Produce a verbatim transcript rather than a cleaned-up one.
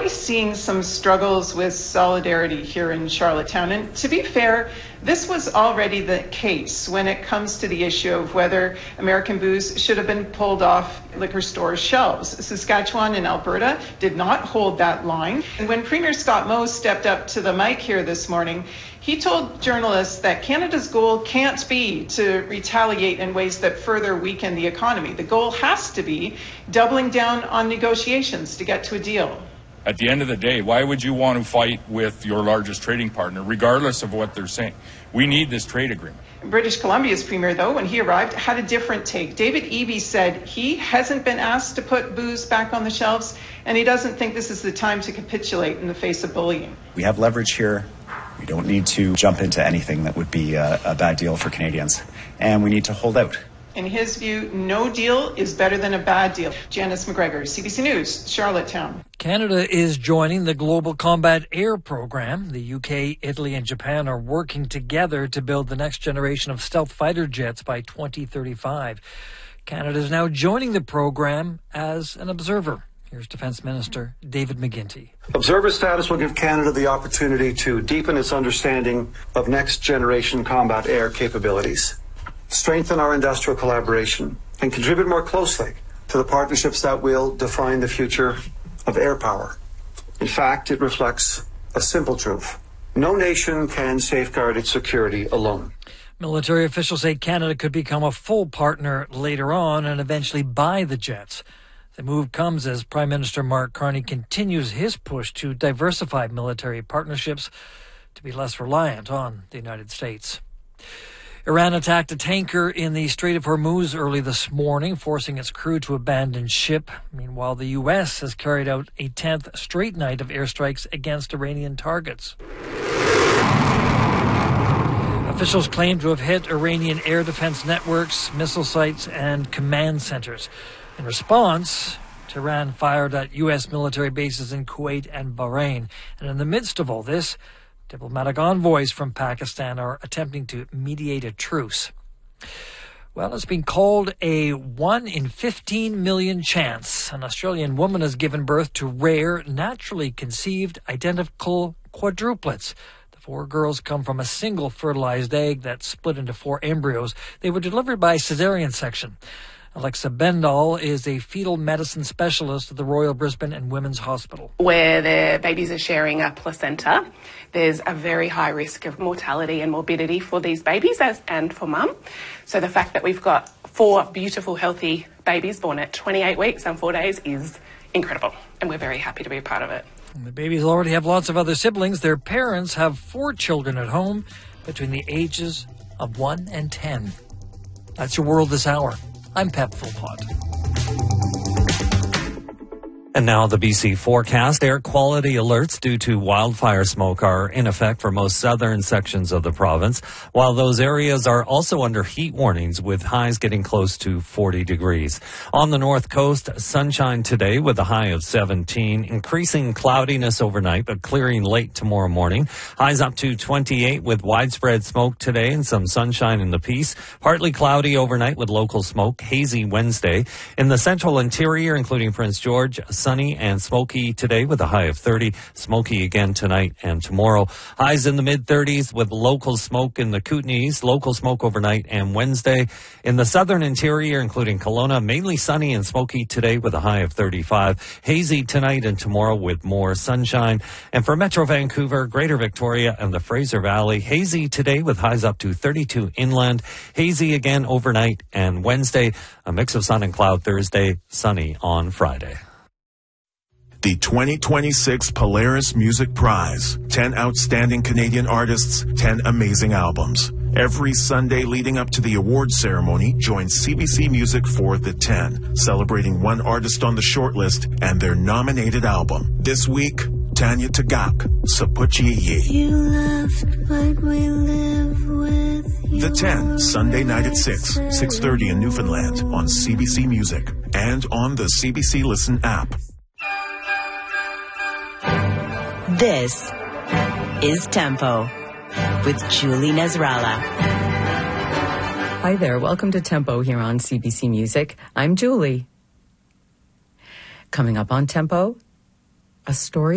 really seeing some struggles with solidarity here in Charlottetown. And to be fair, this was already the case when it comes to the issue of whether American booze should have been pulled off liquor store shelves. Saskatchewan and Alberta did not hold that line. And when Premier Scott Moe stepped up to the mic here this morning, he told journalists that Canada's goal can't be to retaliate in ways that further weaken the economy. The goal has to be doubling down on negotiations to get to a deal. At the end of the day, why would you want to fight with your largest trading partner, regardless of what they're saying? We need this trade agreement. British Columbia's premier, though, when he arrived, had a different take. David Eby said he hasn't been asked to put booze back on the shelves, and he doesn't think this is the time to capitulate in the face of bullying. We have leverage here. We don't need to jump into anything that would be a, a bad deal for Canadians, and we need to hold out. In his view, no deal is better than a bad deal. Janice McGregor, C B C News, Charlottetown. Canada is joining the Global Combat Air Program. The U K, Italy, and Japan are working together to build the next generation of stealth fighter jets by twenty thirty-five. Canada is now joining the program as an observer. Here's Defence Minister David McGuinty. Observer status will give Canada the opportunity to deepen its understanding of next-generation combat air capabilities, strengthen our industrial collaboration, and contribute more closely to the partnerships that will define the future of air power. In fact, it reflects a simple truth. No nation can safeguard its security alone. Military officials say Canada could become a full partner later on and eventually buy the jets. The move comes as Prime Minister Mark Carney continues his push to diversify military partnerships to be less reliant on the United States. Iran attacked a tanker in the Strait of Hormuz early this morning, forcing its crew to abandon ship. Meanwhile, the U S has carried out a tenth straight night of airstrikes against Iranian targets. Officials claim to have hit Iranian air defense networks, missile sites, and command centers. In response, Tehran fired at U S military bases in Kuwait and Bahrain. And in the midst of all this, diplomatic envoys from Pakistan are attempting to mediate a truce. Well, it's been called a one in fifteen million chance. An Australian woman has given birth to rare, naturally conceived, identical quadruplets. The four girls come from a single fertilized egg that split into four embryos. They were delivered by cesarean section. Alexa Bendall is a fetal medicine specialist at the Royal Brisbane and Women's Hospital. Where the babies are sharing a placenta, there's a very high risk of mortality and morbidity for these babies as, and for mum. So the fact that we've got four beautiful, healthy babies born at twenty-eight weeks and four days is incredible, and we're very happy to be a part of it. And the babies already have lots of other siblings. Their parents have four children at home between the ages of one and ten. That's your world this hour. I'm Pep Philpott. And now the B C forecast. Air quality alerts due to wildfire smoke are in effect for most southern sections of the province, while those areas are also under heat warnings with highs getting close to forty degrees. On the north coast, sunshine today with a high of seventeen, increasing cloudiness overnight but clearing late tomorrow morning. Highs up to twenty-eight with widespread smoke today and some sunshine in the Peace. Partly cloudy overnight with local smoke, hazy Wednesday. In the central interior, including Prince George, sunny and smoky today with a high of thirty. Smoky again tonight and tomorrow. Highs in the mid-thirties with local smoke in the Kootenays. Local smoke overnight and Wednesday. In the southern interior, including Kelowna, mainly sunny and smoky today with a high of thirty-five. Hazy tonight and tomorrow with more sunshine. And for Metro Vancouver, Greater Victoria, and the Fraser Valley, hazy today with highs up to thirty-two inland. Hazy again overnight and Wednesday. A mix of sun and cloud Thursday. Sunny on Friday. The twenty twenty-six Polaris Music Prize. ten outstanding Canadian artists, ten amazing albums. Every Sunday leading up to the awards ceremony, join C B C Music for the ten, celebrating one artist on the shortlist and their nominated album. This week, Tanya Tagaq, Sapuchi. You laugh like we live with The ten, Sunday night at six, six thirty in Newfoundland on C B C Music and on the C B C Listen app. This is Tempo with Julie Nasrallah. Hi there. Welcome to Tempo here on C B C Music. I'm Julie. Coming up on Tempo, a story